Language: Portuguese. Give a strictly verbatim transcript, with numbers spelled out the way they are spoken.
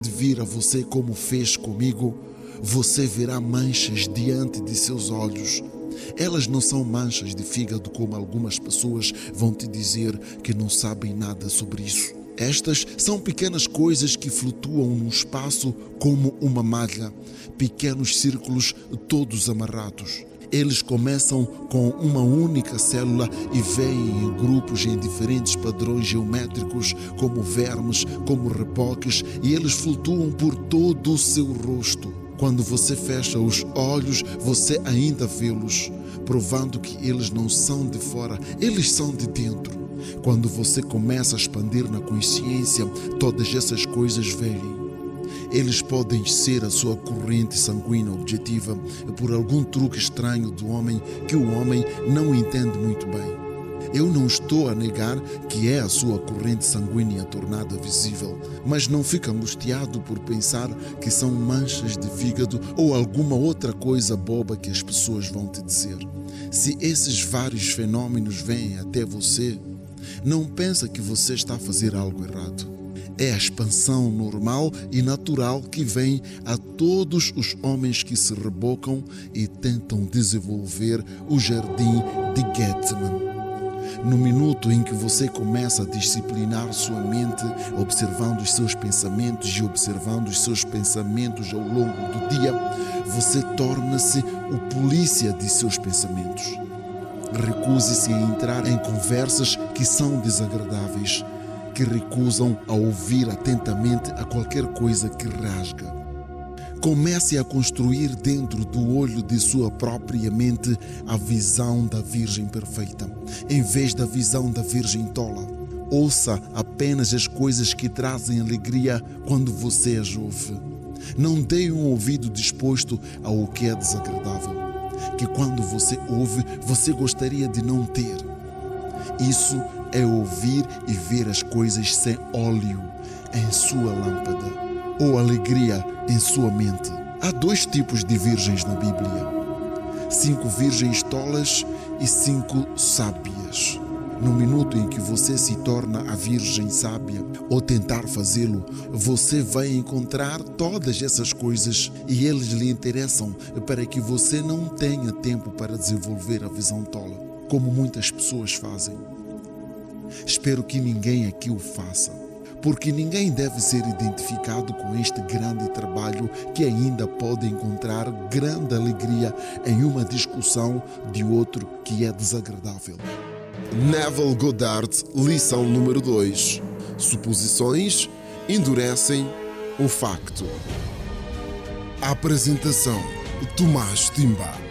de vir a você como fez comigo, você verá manchas diante de seus olhos. Elas não são manchas de fígado como algumas pessoas vão te dizer que não sabem nada sobre isso. Estas são pequenas coisas que flutuam no espaço como uma malha, pequenos círculos todos amarrados. Eles começam com uma única célula e vêm em grupos em diferentes padrões geométricos, como vermes, como reboques, e eles flutuam por todo o seu rosto. Quando você fecha os olhos, você ainda vê-los, provando que eles não são de fora, eles são de dentro. Quando você começa a expandir na consciência, todas essas coisas vêm. Eles podem ser a sua corrente sanguínea objetiva por algum truque estranho do homem que o homem não entende muito bem. Eu não estou a negar que é a sua corrente sanguínea tornada visível, mas não fica angustiado por pensar que são manchas de fígado ou alguma outra coisa boba que as pessoas vão te dizer. Se esses vários fenômenos vêm até você, não pensa que você está a fazer algo errado. É a expansão normal e natural que vem a todos os homens que se rebocam e tentam desenvolver o jardim de Gethsemane. No minuto em que você começa a disciplinar sua mente, observando os seus pensamentos e observando os seus pensamentos ao longo do dia, você torna-se o polícia de seus pensamentos. Recuse-se a entrar em conversas que são desagradáveis, que recusam a ouvir atentamente a qualquer coisa que rasga. Comece a construir dentro do olho de sua própria mente a visão da Virgem perfeita, em vez da visão da Virgem tola. Ouça apenas as coisas que trazem alegria quando você as ouve. Não dê um ouvido disposto ao que é desagradável, que quando você ouve, você gostaria de não ter. Isso é ouvir e ver as coisas sem óleo em sua lâmpada, ou alegria em sua mente. Há dois tipos de virgens na Bíblia: cinco virgens tolas e cinco sábias. No minuto em que você se torna a virgem sábia, ou tentar fazê-lo, você vai encontrar todas essas coisas e eles lhe interessam para que você não tenha tempo para desenvolver a visão tola, como muitas pessoas fazem. Espero que ninguém aqui o faça, porque ninguém deve ser identificado com este grande trabalho que ainda pode encontrar grande alegria em uma discussão de outro que é desagradável. Neville Goddard, lição número dois. Suposições endurecem o facto. Apresentação: Tomás Timba.